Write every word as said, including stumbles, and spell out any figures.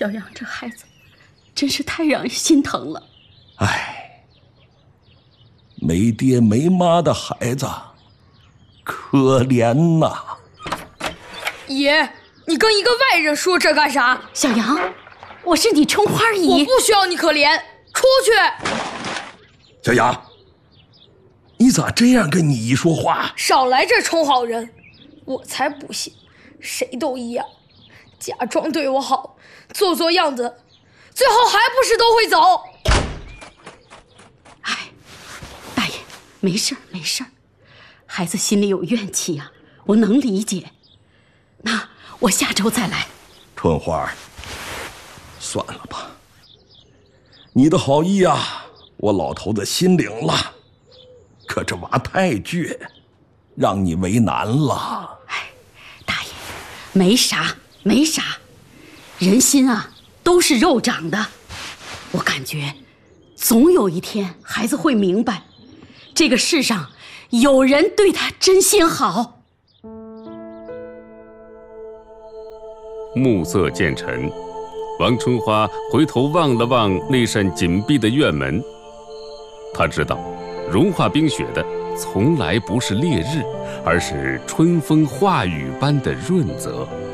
小杨这孩子真是太让人心疼了。 唉，没爹没妈的孩子可怜呐。 爷，你跟一个外人说这干啥？ 小杨，我是你春花姨， 我不需要你可怜，出去！ 小杨，你咋这样跟你姨说话？ 少来这充好人，我才不信，谁都一样，假装对我好，做做样子，最后还不是都会走。 哎，大爷，没事儿没事儿，孩子心里有怨气呀、啊，我能理解。那我下周再来。 春花，算了吧，你的好意啊，我老头子心领了，可这娃太倔，让你为难了。 哎，大爷，没啥没啥，人心啊都是肉长的，我感觉总有一天孩子会明白，这个世上有人对他真心好。 暮色渐沉，王春花回头望了望那扇紧闭的院门，她知道融化冰雪的从来不是烈日，而是春风化雨般的润泽。